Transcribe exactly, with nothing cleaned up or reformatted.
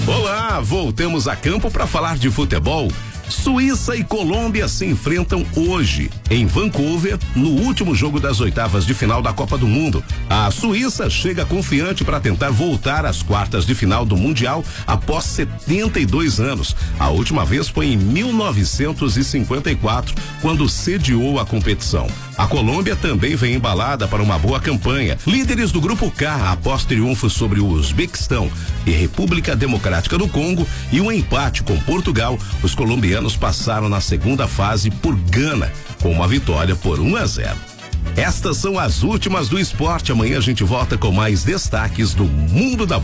Olá, voltamos a campo para falar de futebol. Suíça e Colômbia se enfrentam hoje em Vancouver, no último jogo das oitavas de final da Copa do Mundo. A Suíça chega confiante para tentar voltar às quartas de final do Mundial após setenta e dois anos. A última vez foi em mil novecentos e cinquenta e quatro, quando sediou a competição. A Colômbia também vem embalada para uma boa campanha. Líderes do grupo K após triunfo sobre o Uzbequistão e República Democrática do Congo e um empate com Portugal, os colombianos passaram na segunda fase por Gana, com uma vitória por um a zero. Estas são as últimas do esporte. Amanhã a gente volta com mais destaques do mundo da